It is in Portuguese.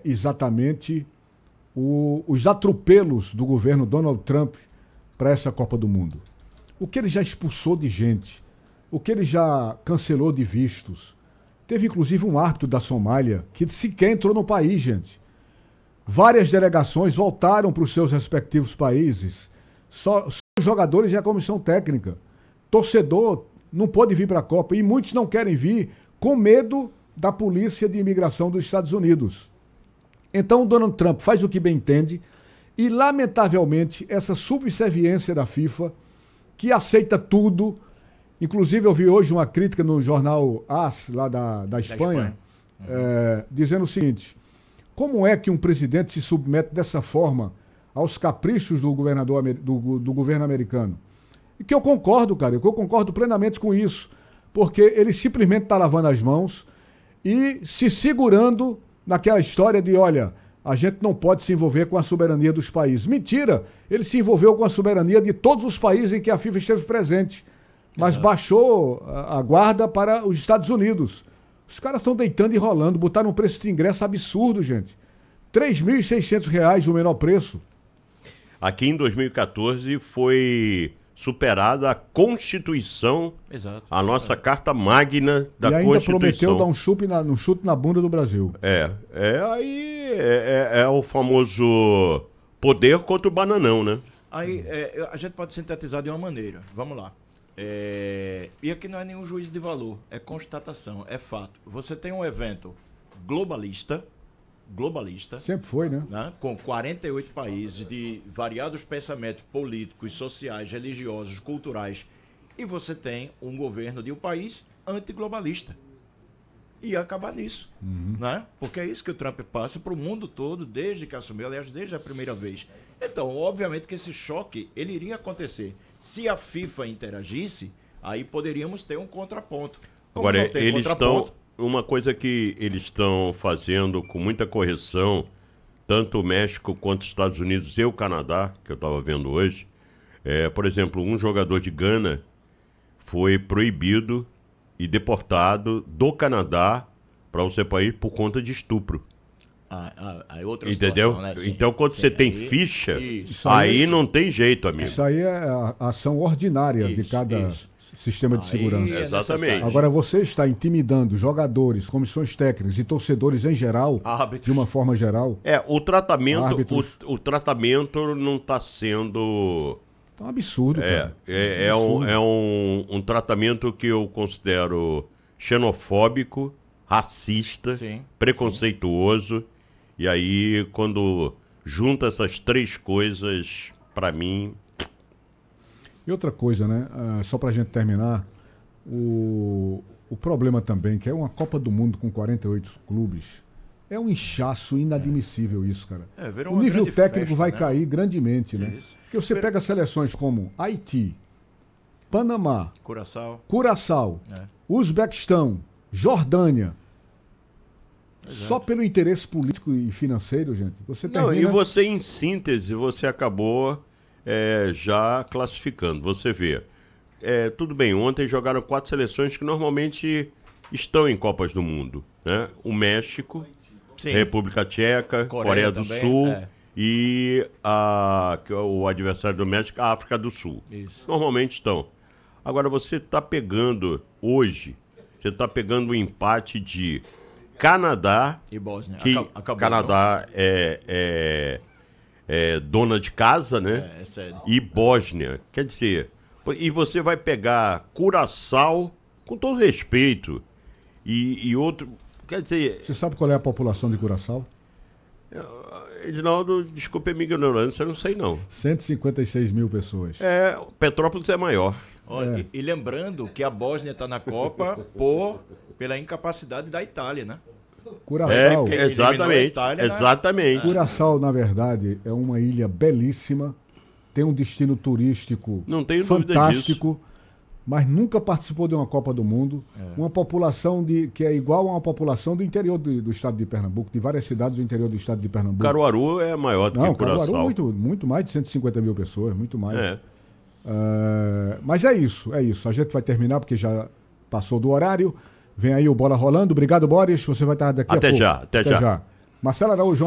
exatamente os atropelos do governo Donald Trump para essa Copa do Mundo. O que ele já expulsou de gente, o que ele já cancelou de vistos. Teve inclusive um árbitro da Somália que sequer entrou no país, gente. Várias delegações voltaram para os seus respectivos países. Só os jogadores e a comissão técnica. Torcedor não pode vir para a Copa e muitos não querem vir com medo da polícia de imigração dos Estados Unidos. Então o Donald Trump faz o que bem entende e, lamentavelmente, essa subserviência da FIFA, que aceita tudo. Inclusive, eu vi hoje uma crítica no jornal AS, lá da Espanha, dizendo o seguinte: como é que um presidente se submete dessa forma aos caprichos do governo americano? E que eu concordo, cara, eu concordo plenamente com isso, porque ele simplesmente está lavando as mãos e se segurando naquela história de, olha, a gente não pode se envolver com a soberania dos países. Mentira! Ele se envolveu com a soberania de todos os países em que a FIFA esteve presente, mas baixou a guarda para os Estados Unidos. Os caras estão deitando e rolando, botaram um preço de ingresso absurdo, gente. R$ 3.600 o menor preço. Aqui em 2014 foi superada a Constituição, a nossa Carta Magna da Constituição. E ainda prometeu dar um chute na bunda do Brasil. Aí é o famoso poder contra o bananão, né? Aí a gente pode sintetizar de uma maneira. Vamos lá. E aqui não é nenhum juízo de valor, é constatação, é fato. Você tem um evento globalista, sempre foi, né? Com 48 países de variados pensamentos políticos, sociais, religiosos, culturais, e você tem um governo de um país antiglobalista. E acabar nisso, né? Porque é isso que o Trump passa para o mundo todo desde que assumiu, aliás, desde a primeira vez. Então, obviamente que esse choque ele iria acontecer. Se a FIFA interagisse, aí poderíamos ter um contraponto. Como agora, eles estão... Uma coisa que eles estão fazendo com muita correção, tanto o México quanto os Estados Unidos e o Canadá, que eu estava vendo hoje, por exemplo, um jogador de Gana foi proibido e deportado do Canadá para o seu país por conta de estupro. Outra entendeu? Situação, né? Então, quando você tem ficha, aí não tem jeito, amigo. Isso aí é a ação ordinária de cada sistema de segurança. Exatamente. Agora, você está intimidando jogadores, comissões técnicas e torcedores em geral, de uma forma geral. O tratamento não está sendo... É um absurdo, cara. É um tratamento que eu considero xenofóbico, racista, preconceituoso. E aí, quando junta essas três coisas, para mim... E outra coisa, né? Só pra gente terminar, o problema também, que é uma Copa do Mundo com 48 clubes, é um inchaço inadmissível isso, cara. O nível técnico vai cair grandemente, né? Porque você pega seleções como Haiti, Panamá, Curaçao, Uzbequistão, Jordânia. Só pelo interesse político e financeiro, gente. Você termina... E você, em síntese, você acabou já classificando. Você vê. Tudo bem, ontem jogaram 4 seleções que normalmente estão em Copas do Mundo, né? O México, República Tcheca, Coreia do Sul e o adversário do México, a África do Sul. Isso. Normalmente estão. Agora, você está pegando, hoje, o empate de Canadá e Bósnia. Que Canadá é dona de casa, né? E Bósnia. Quer dizer, e você vai pegar Curaçao, com todo respeito, e outro... Quer dizer... Você sabe qual é a população de Curaçao? Edinaldo, desculpe a minha ignorância, eu não sei não. 156 mil pessoas. Petrópolis é maior. Olha, e lembrando que a Bósnia está na Copa pela incapacidade da Itália, né? Curaçao. Exatamente. Curaçao, na verdade, é uma ilha belíssima, tem um destino turístico fantástico, mas nunca participou de uma Copa do Mundo. Uma população que é igual a uma população do interior do estado de Pernambuco, de várias cidades do interior do estado de Pernambuco. Caruaru é maior do que Curaçao. Caruaru muito mais de 150 mil pessoas, muito mais. Mas é isso. A gente vai terminar porque já passou do horário. Vem aí o Bola Rolando. Obrigado, Boris. Você vai estar daqui a pouco. Até já. Marcelo Araújo,